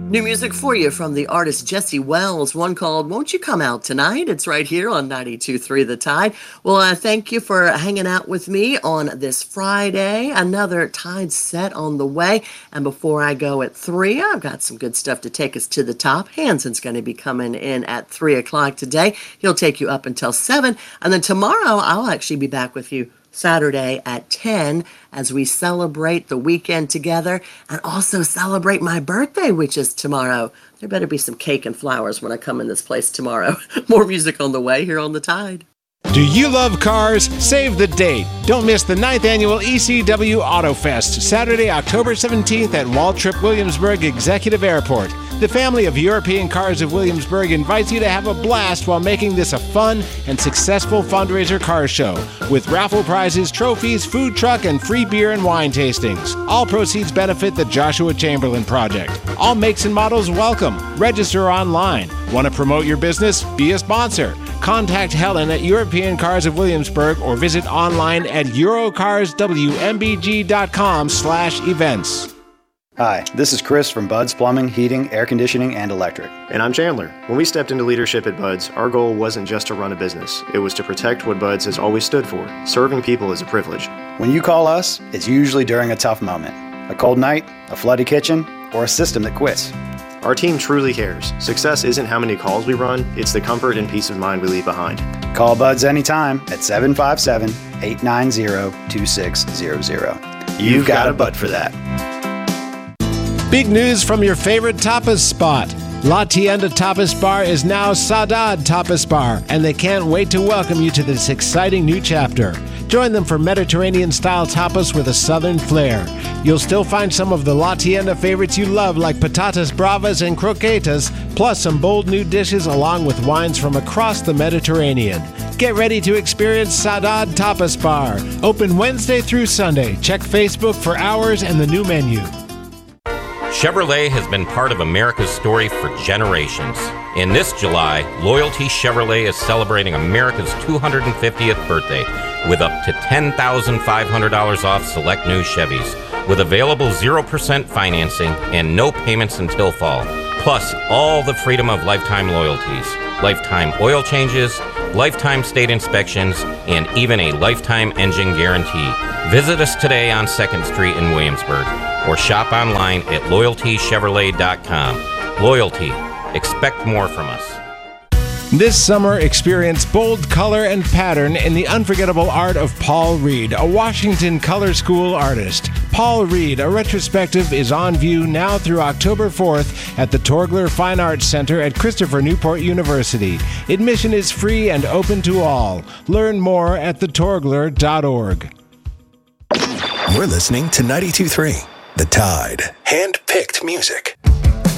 New music for you from the artist Jesse Wells, one called Won't You Come Out Tonight? It's right here on 92.3 The Tide. Well, thank you for hanging out with me on this Friday. Another Tide set on the way. And before I go at 3, I've got some good stuff to take us to the top. Hanson's going to be coming in at 3 o'clock today. He'll take you up until 7. And then tomorrow, I'll actually be back with you Saturday at 10 as we celebrate the weekend together and also celebrate my birthday, which is tomorrow. There better be some cake and flowers when I come in this place tomorrow. More music on the way here on The Tide. Do you love cars? Save the date. Don't miss the 9th annual ECW Auto Fest, Saturday, October 17th at Waltrip Williamsburg Executive Airport. The family of European Cars of Williamsburg invites you to have a blast while making this a fun and successful fundraiser car show with raffle prizes, trophies, food truck, and free beer and wine tastings. All proceeds benefit the Joshua Chamberlain Project. All makes and models welcome. Register online. Want to promote your business? Be a sponsor. Contact Helen at European Cars of Williamsburg or visit online at eurocarswmbg.com/events. Hi, this is Chris from Bud's Plumbing, Heating, Air Conditioning, and Electric. And I'm Chandler. When we stepped into leadership at Bud's, our goal wasn't just to run a business. It was to protect what Bud's has always stood for. Serving people is a privilege. When you call us, it's usually during a tough moment. A cold night, a flooded kitchen, or a system that quits. Our team truly cares. Success isn't how many calls we run, it's the comfort and peace of mind we leave behind. Call Bud's anytime at 757-890-2600. You've got a Bud for that. Big news from your favorite tapas spot. La Tienda Tapas Bar is now Saudade Tapas Bar, and they can't wait to welcome you to this exciting new chapter. Join them for Mediterranean-style tapas with a southern flair. You'll still find some of the La Tienda favorites you love, like patatas bravas and croquetas, plus some bold new dishes along with wines from across the Mediterranean. Get ready to experience Saudade Tapas Bar. Open Wednesday through Sunday. Check Facebook for hours and the new menu. Chevrolet has been part of America's story for generations. In this July, Loyalty Chevrolet is celebrating America's 250th birthday with up to $10,500 off select new Chevys, with available 0% financing and no payments until fall, plus all the freedom of lifetime loyalties, lifetime oil changes, lifetime state inspections, and even a lifetime engine guarantee. Visit us today on 2nd Street in Williamsburg, or shop online at LoyaltyChevrolet.com. Loyalty. Expect more from us. This summer, experience bold color and pattern in the unforgettable art of Paul Reed, a Washington Color School artist. Paul Reed, a retrospective, is on view now through October 4th at the Torgler Fine Arts Center at Christopher Newport University. Admission is free and open to all. Learn more at thetorgler.org. We're listening to 92.3 The Tide. Hand-picked music.